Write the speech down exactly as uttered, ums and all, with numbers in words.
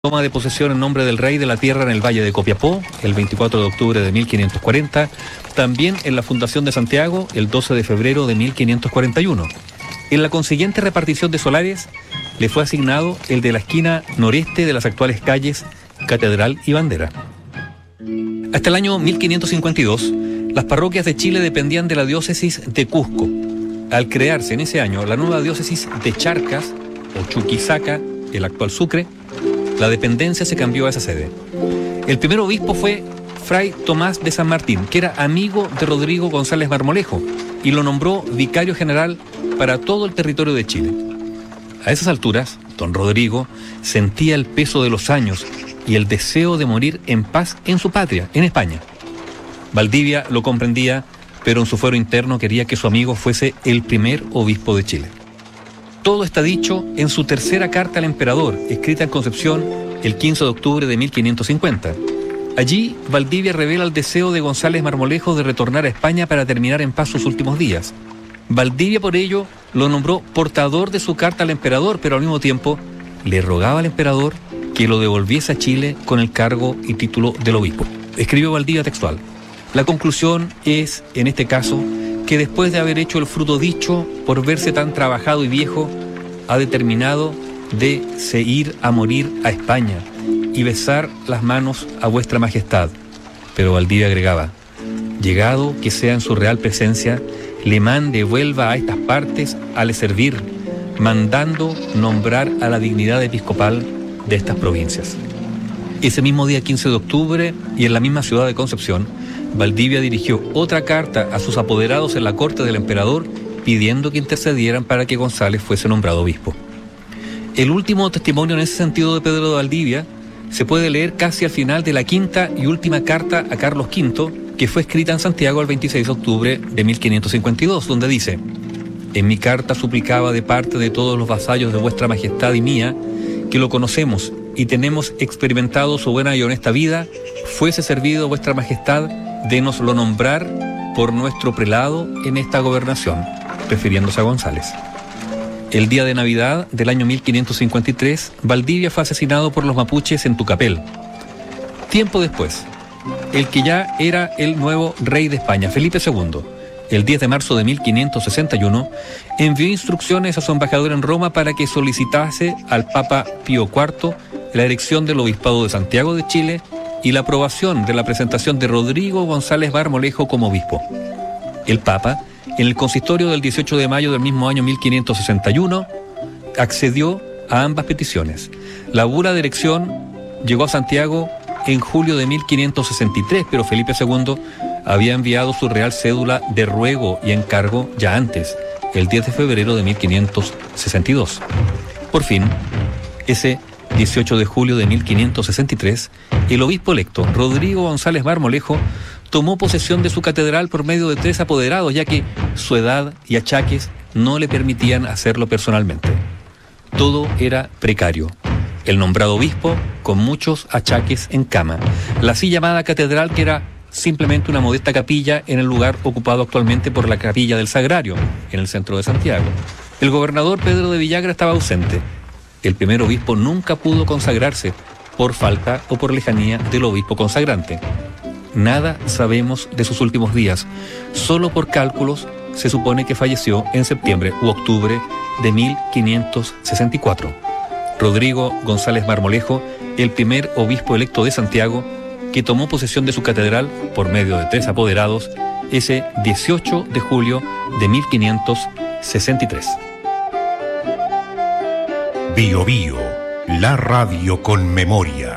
Toma de posesión en nombre del rey de la tierra en el Valle de Copiapó, el veinticuatro de octubre de mil quinientos cuarenta, también en la Fundación de Santiago, el doce de febrero de mil quinientos cuarenta y uno. En la consiguiente repartición de solares, le fue asignado el de la esquina noreste de las actuales calles Catedral y Bandera. Hasta el año mil quinientos cincuenta y dos, las parroquias de Chile dependían de la diócesis de Cusco. Al crearse en ese año la nueva diócesis de Charcas, o Chuquisaca, el actual Sucre, la dependencia se cambió a esa sede. El primer obispo fue Fray Tomás de San Martín, que era amigo de Rodrigo González Marmolejo, y lo nombró vicario general para todo el territorio de Chile. A esas alturas, don Rodrigo sentía el peso de los años y el deseo de morir en paz en su patria, en España. Valdivia lo comprendía, pero en su fuero interno quería que su amigo fuese el primer obispo de Chile. Todo está dicho en su tercera carta al emperador, escrita en Concepción el quince de octubre de mil quinientos cincuenta. Allí, Valdivia revela el deseo de González Marmolejo de retornar a España para terminar en paz sus últimos días. Valdivia, por ello, lo nombró portador de su carta al emperador, pero al mismo tiempo le rogaba al emperador que lo devolviese a Chile con el cargo y título del obispo. Escribió Valdivia textual: la conclusión es, en este caso, que después de haber hecho el fruto dicho, por verse tan trabajado y viejo, ha determinado de se ir a morir a España y besar las manos a vuestra majestad. Pero Valdivia agregaba: llegado que sea en su real presencia, le mande vuelva a estas partes a le servir, mandando nombrar a la dignidad episcopal de estas provincias. Ese mismo día quince de octubre, y en la misma ciudad de Concepción, Valdivia dirigió otra carta a sus apoderados en la corte del emperador pidiendo que intercedieran para que González fuese nombrado obispo. El último testimonio en ese sentido de Pedro de Valdivia se puede leer casi al final de la quinta y última carta a Carlos quinto, que fue escrita en Santiago el veintiséis de octubre de mil quinientos cincuenta y dos, donde dice: en mi carta suplicaba de parte de todos los vasallos de vuestra majestad y mía, que lo conocemos y tenemos experimentado su buena y honesta vida, fuese servido vuestra majestad de nos lo nombrar por nuestro prelado en esta gobernación, refiriéndose a González. El día de Navidad del año mil quinientos cincuenta y tres, Valdivia fue asesinado por los mapuches en Tucapel. Tiempo después, el que ya era el nuevo rey de España, Felipe segundo, el diez de marzo de mil quinientos sesenta y uno, envió instrucciones a su embajador en Roma para que solicitase al Papa Pío cuarto la elección del obispado de Santiago de Chile y la aprobación de la presentación de Rodrigo González Marmolejo como obispo. El Papa, en el consistorio del dieciocho de mayo del mismo año mil quinientos sesenta y uno, accedió a ambas peticiones. La bula de elección llegó a Santiago en julio de mil quinientos sesenta y tres, pero Felipe segundo había enviado su real cédula de ruego y encargo ya antes, el diez de febrero de mil quinientos sesenta y dos. Por fin, ese dieciocho de julio de mil quinientos sesenta y tres, el obispo electo, Rodrigo González Marmolejo, tomó posesión de su catedral por medio de tres apoderados, ya que su edad y achaques no le permitían hacerlo personalmente. Todo era precario. El nombrado obispo, con muchos achaques en cama. La así llamada catedral, que era simplemente una modesta capilla en el lugar ocupado actualmente por la Capilla del Sagrario, en el centro de Santiago. El gobernador Pedro de Villagra estaba ausente. El primer obispo nunca pudo consagrarse por falta o por lejanía del obispo consagrante. Nada sabemos de sus últimos días. Solo por cálculos se supone que falleció en septiembre u octubre de mil quinientos sesenta y cuatro. Rodrigo González Marmolejo, el primer obispo electo de Santiago, que tomó posesión de su catedral por medio de tres apoderados ese dieciocho de julio de mil quinientos sesenta y tres. Bio Bio, la radio con memoria.